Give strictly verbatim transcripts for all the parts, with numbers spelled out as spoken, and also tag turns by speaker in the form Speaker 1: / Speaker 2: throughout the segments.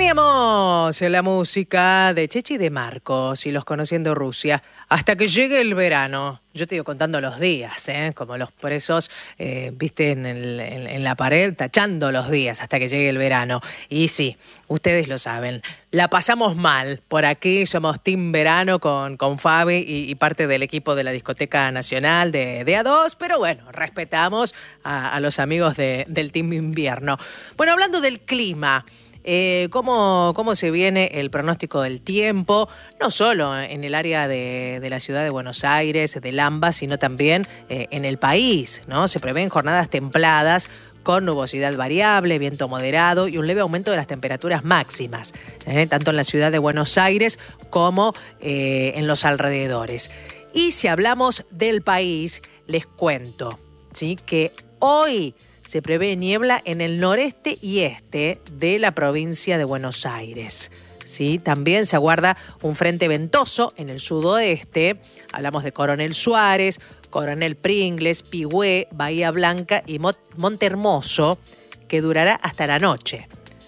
Speaker 1: Teníamos la música de Chechi de Marcos y los Conociendo Rusia hasta que llegue el verano. Yo te digo contando los días, ¿eh? Como los presos, eh, viste, en, el, en, en la pared, tachando los días hasta que llegue el verano. Y sí, ustedes lo saben, la pasamos mal por aquí. Somos Team Verano con, con Fabi y, y parte del equipo de la Discoteca Nacional de, de A dos, pero bueno, respetamos a, a los amigos de, del Team Invierno. Bueno, hablando del clima, Eh, ¿cómo, ¿Cómo se viene el pronóstico del tiempo? No solo en el área de, de la ciudad de Buenos Aires, del AMBA, sino también eh, en el país, ¿no? Se prevén jornadas templadas con nubosidad variable, viento moderado y un leve aumento de las temperaturas máximas, ¿eh? Tanto en la ciudad de Buenos Aires como eh, en los alrededores. Y si hablamos del país, les cuento, ¿sí?, que hoy se prevé niebla en el noreste y este de la provincia de Buenos Aires. ¿Sí? También se aguarda un frente ventoso en el sudoeste. Hablamos de Coronel Suárez, Coronel Pringles, Pigüé, Bahía Blanca y Monte Hermoso, que durará hasta la noche.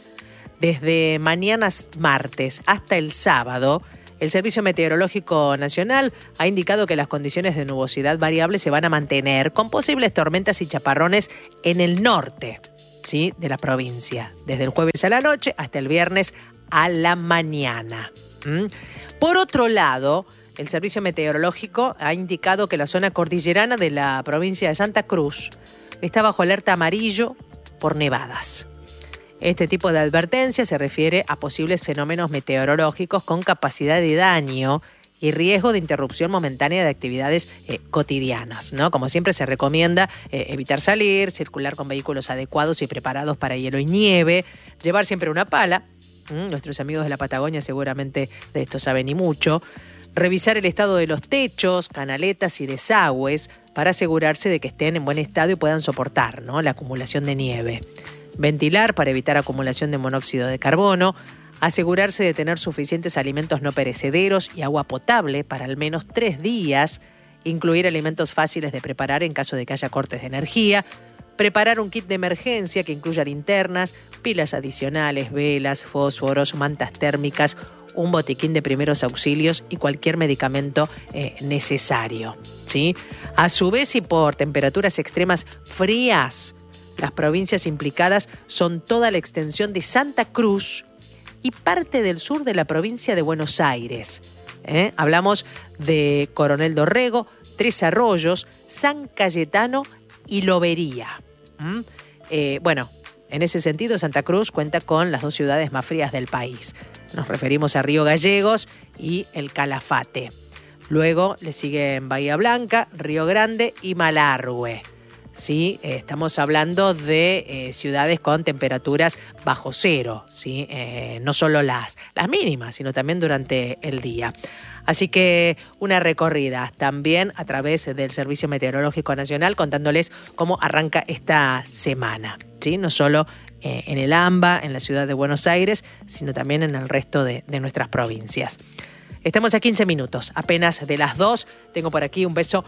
Speaker 1: Desde mañana martes hasta el sábado, el Servicio Meteorológico Nacional ha indicado que las condiciones de nubosidad variable se van a mantener con posibles tormentas y chaparrones en el norte, ¿sí?, de la provincia, desde el jueves a la noche hasta el viernes a la mañana. ¿Mm? Por otro lado, el Servicio Meteorológico ha indicado que la zona cordillerana de la provincia de Santa Cruz está bajo alerta amarillo por nevadas. Este tipo de advertencia se refiere a posibles fenómenos meteorológicos con capacidad de daño y riesgo de interrupción momentánea de actividades eh, cotidianas, ¿no? Como siempre se recomienda eh, evitar salir, circular con vehículos adecuados y preparados para hielo y nieve, llevar siempre una pala. ¿Mm? Nuestros amigos de la Patagonia seguramente de esto saben y mucho. Revisar el estado de los techos, canaletas y desagües para asegurarse de que estén en buen estado y puedan soportar, ¿no?, la acumulación de nieve. Ventilar para evitar acumulación de monóxido de carbono, asegurarse de tener suficientes alimentos no perecederos y agua potable para al menos tres días, incluir alimentos fáciles de preparar en caso de que haya cortes de energía, preparar un kit de emergencia que incluya linternas, pilas adicionales, velas, fósforos, mantas térmicas, un botiquín de primeros auxilios y cualquier medicamento eh, necesario, ¿sí? A su vez, y por temperaturas extremas frías, las provincias implicadas son toda la extensión de Santa Cruz y parte del sur de la provincia de Buenos Aires. ¿Eh? Hablamos de Coronel Dorrego, Tres Arroyos, San Cayetano y Lobería. ¿Mm? Eh, bueno, en ese sentido, Santa Cruz cuenta con las dos ciudades más frías del país. Nos referimos a Río Gallegos y el Calafate. Luego le siguen Bahía Blanca, Río Grande y Malargüe. Sí, eh, estamos hablando de eh, ciudades con temperaturas bajo cero, ¿sí? Eh, no solo las, las mínimas, sino también durante el día. Así que una recorrida también a través del Servicio Meteorológico Nacional contándoles cómo arranca esta semana, ¿sí? No solo eh, en el AMBA, en la ciudad de Buenos Aires, sino también en el resto de, de nuestras provincias. Estamos a quince minutos, apenas de las dos. Tengo por aquí un beso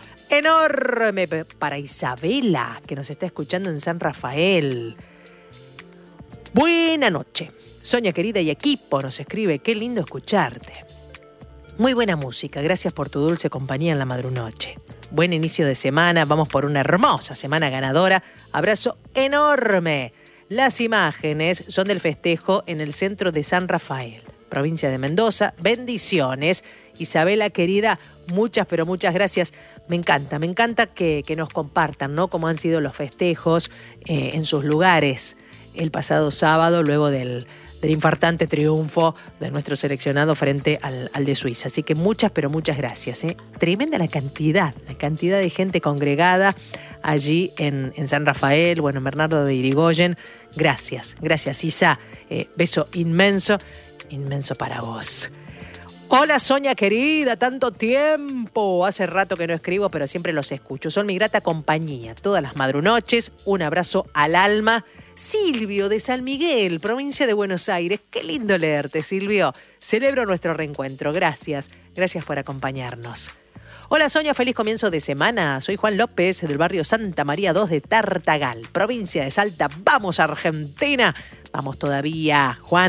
Speaker 1: enorme para Isabela, que nos está escuchando en San Rafael. Buena noche. Sonia querida y equipo nos escribe, qué lindo escucharte. Muy buena música, gracias por tu dulce compañía en la madrunoche. Buen inicio de semana, vamos por una hermosa semana ganadora. Abrazo enorme. Las imágenes son del festejo en el centro de San Rafael, provincia de Mendoza. Bendiciones. Isabela, querida, muchas, pero muchas gracias. Me encanta, me encanta que, que nos compartan, ¿no?, cómo han sido los festejos eh, en sus lugares el pasado sábado, luego del, del infartante triunfo de nuestro seleccionado frente al, al de Suiza. Así que muchas, pero muchas gracias. ¿eh? Tremenda la cantidad, la cantidad de gente congregada allí en, en San Rafael, bueno, en Bernardo de Irigoyen. Gracias, gracias, Isa. Eh, beso inmenso. Inmenso para vos. Hola, Sonia querida, tanto tiempo. Hace rato que no escribo, pero siempre los escucho. Son mi grata compañía todas las madrunoches. Un abrazo al alma. Silvio de San Miguel, provincia de Buenos Aires. Qué lindo leerte, Silvio. Celebro nuestro reencuentro. Gracias. Gracias por acompañarnos. Hola, Sonia, feliz comienzo de semana. Soy Juan López, del barrio Santa María dos de Tartagal, provincia de Salta. ¡Vamos, Argentina! Vamos todavía, Juan.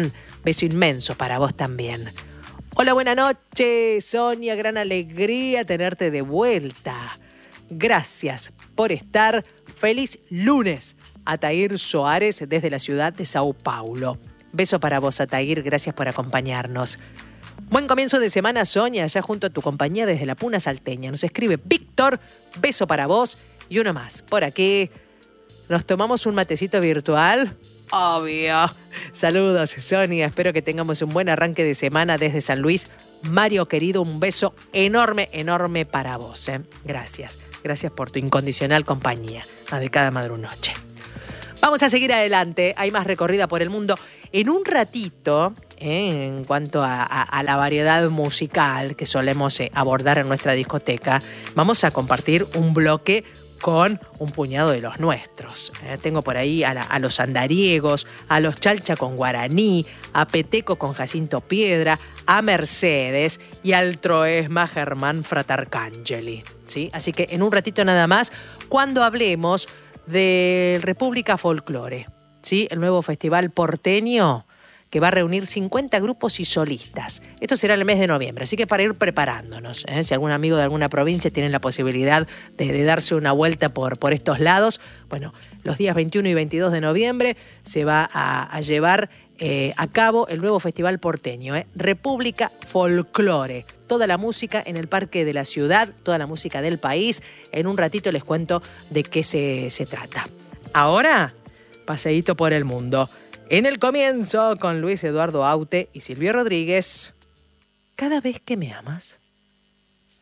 Speaker 1: Beso inmenso para vos también. Hola, buenas noches, Sonia. Gran alegría tenerte de vuelta. Gracias por estar. Feliz lunes. Atair Soares desde la ciudad de Sao Paulo. Beso para vos, Atair. Gracias por acompañarnos. Buen comienzo de semana, Sonia, allá junto a tu compañía desde la Puna Salteña. Nos escribe Víctor. Beso para vos. Y uno más. Por aquí. ¿Nos tomamos un matecito virtual? Obvio. Saludos, Sonia. Espero que tengamos un buen arranque de semana desde San Luis. Mario, querido, un beso enorme, enorme para vos. ¿eh? Gracias. Gracias por tu incondicional compañía de cada madrunoche. Vamos a seguir adelante. Hay más recorrida por el mundo. En un ratito, eh, en cuanto a, a, a la variedad musical que solemos eh, abordar en nuestra discoteca, vamos a compartir un bloque con un puñado de los nuestros. Eh, tengo por ahí a, la, a los andariegos, a los chalcha con guaraní, a Peteco con Jacinto Piedra, a Mercedes y al Troesma Germán Fratarcangeli. ¿Sí? Así que en un ratito nada más, cuando hablemos de República Folklore, ¿sí? El nuevo festival porteño que va a reunir cincuenta grupos y solistas. Esto será el mes de noviembre, así que para ir preparándonos, ¿eh? Si algún amigo de alguna provincia tiene la posibilidad de, de darse una vuelta por, por estos lados, bueno, los días veintiuno y veintidós de noviembre se va a, a llevar eh, a cabo el nuevo festival porteño, ¿eh? República Folklore. Toda la música en el Parque de la Ciudad, toda la música del país. En un ratito les cuento de qué se, se trata. Ahora, paseíto por el mundo. En el comienzo, con Luis Eduardo Aute y Silvio Rodríguez, Cada vez que me amas.